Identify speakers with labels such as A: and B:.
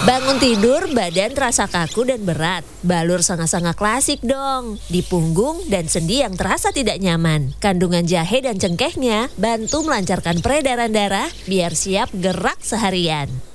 A: Bangun tidur, badan terasa kaku dan berat. Balur sanga-sanga klasik dong. Di punggung dan sendi yang terasa tidak nyaman. Kandungan jahe dan cengkehnya bantu melancarkan peredaran darah biar siap gerak seharian.